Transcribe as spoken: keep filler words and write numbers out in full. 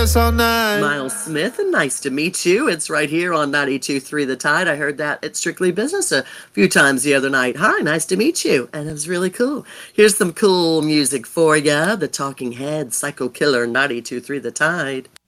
dance all night. Miles Smith, and nice to meet you. It's right here on ninety-two point three The Tide. I heard that at Strictly Business a few times the other night. Hi, nice to meet you. And it was really cool. Here's some cool music for ya. The Talking Heads, Psycho Killer, ninety-two point three The Tide.